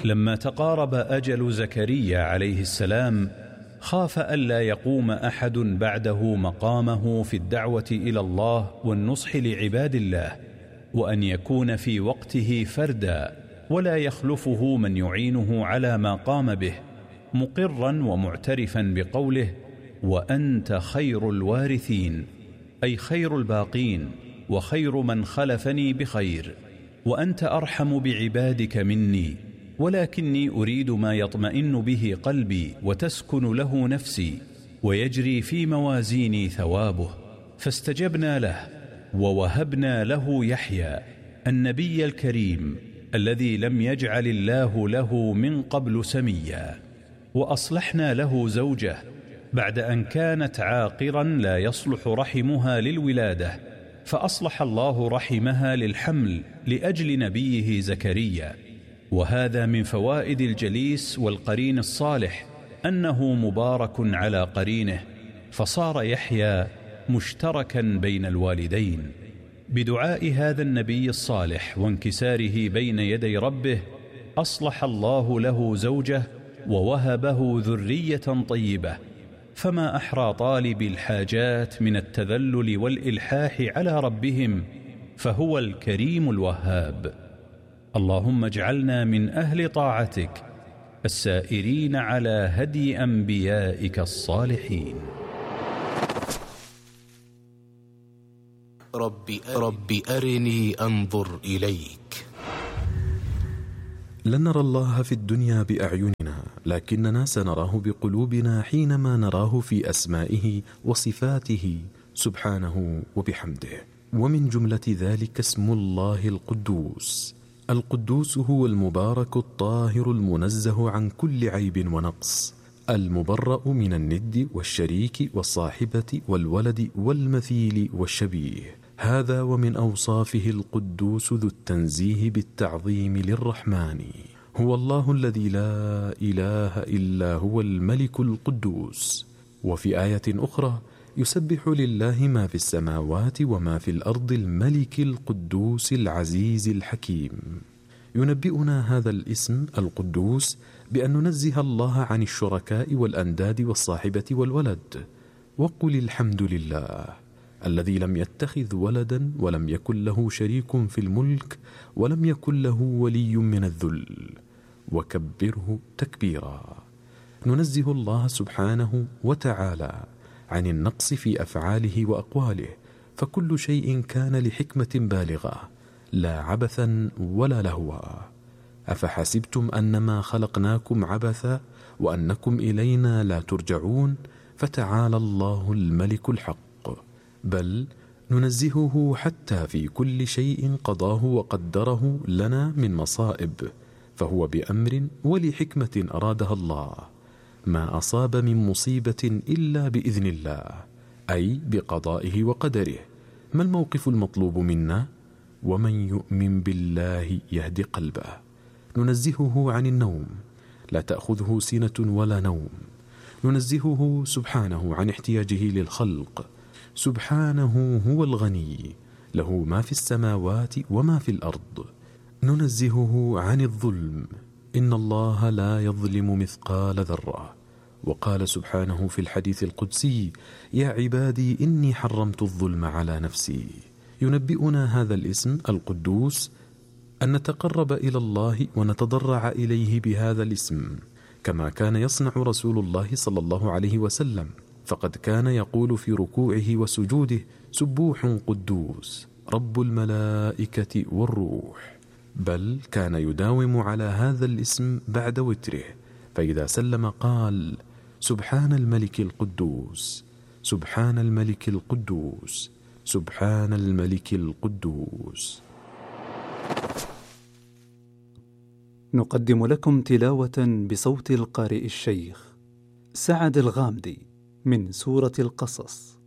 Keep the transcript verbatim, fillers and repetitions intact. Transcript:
لما تقارب أجل زكريا عليه السلام خاف ألا يقوم أحد بعده مقامه في الدعوة إلى الله والنصح لعباد الله، وأن يكون في وقته فردا ولا يخلفه من يعينه على ما قام به، مقرا ومعترفا بقوله: وأنت خير الوارثين، أي خير الباقين وخير من خلفني بخير، وأنت أرحم بعبادك مني، ولكني أريد ما يطمئن به قلبي وتسكن له نفسي ويجري في موازيني ثوابه. فاستجبنا له ووهبنا له يحيى النبي الكريم الذي لم يجعل الله له من قبل سميا، وأصلحنا له زوجه بعد أن كانت عاقرا لا يصلح رحمها للولادة، فأصلح الله رحمها للحمل لأجل نبيه زكريا. وهذا من فوائد الجليس والقرين الصالح، أنه مبارك على قرينه، فصار يحيى مشتركا بين الوالدين. بدعاء هذا النبي الصالح وانكساره بين يدي ربه أصلح الله له زوجه ووهبه ذرية طيبة، فما أحرى طالب الحاجات من التذلل والإلحاح على ربهم، فهو الكريم الوهاب. اللهم اجعلنا من أهل طاعتك السائرين على هدي أنبيائك الصالحين. رب رب أرني أنظر إليك. لن نرى الله في الدنيا بأعيننا، لكننا سنراه بقلوبنا حينما نراه في أسمائه وصفاته سبحانه وبحمده. ومن جملة ذلك اسم الله القدوس. القدوس هو المبارك الطاهر المنزه عن كل عيب ونقص، المبرأ من الند والشريك والصاحبة والولد والمثيل والشبيه. هذا ومن أوصافه القدوس ذو التنزيه بالتعظيم للرحمن. هو الله الذي لا إله إلا هو الملك القدوس. وفي آية أخرى: يسبح لله ما في السماوات وما في الأرض الملك القدوس العزيز الحكيم. ينبئنا هذا الاسم القدوس بأن ننزه الله عن الشركاء والأنداد والصاحبة والولد. وقل الحمد لله الذي لم يتخذ ولدا ولم يكن له شريك في الملك ولم يكن له ولي من الذل، وكبره تكبيرا. ننزه الله سبحانه وتعالى عن النقص في أفعاله وأقواله، فكل شيء كان لحكمة بالغة، لا عبثا ولا لهوا. أفحسبتم أنما خلقناكم عبثا وأنكم إلينا لا ترجعون؟ فتعالى الله الملك الحق. بل ننزهه حتى في كل شيء قضاه وقدره لنا من مصائب، فهو بأمر ولحكمة أرادها الله. ما أصاب من مصيبة إلا بإذن الله، أي بقضائه وقدره. ما الموقف المطلوب منا؟ ومن يؤمن بالله يهد قلبه. ننزهه عن النوم، لا تأخذه سنة ولا نوم. ننزهه سبحانه عن احتياجه للخلق. سبحانه هو الغني، له ما في السماوات وما في الأرض. ننزهه عن الظلم، إن الله لا يظلم مثقال ذرة. وقال سبحانه في الحديث القدسي: يا عبادي إني حرمت الظلم على نفسي. ينبئنا هذا الاسم القدوس أن نتقرب إلى الله ونتضرع إليه بهذا الاسم، كما كان يصنع رسول الله صلى الله عليه وسلم، فقد كان يقول في ركوعه وسجوده: سبوح قدوس رب الملائكة والروح. بل كان يداوم على هذا الاسم بعد وتره، فإذا سلم قال: سبحان الملك القدوس، سبحان الملك القدوس، سبحان الملك القدوس. نقدم لكم تلاوة بصوت القارئ الشيخ سعد الغامدي من سورة القصص.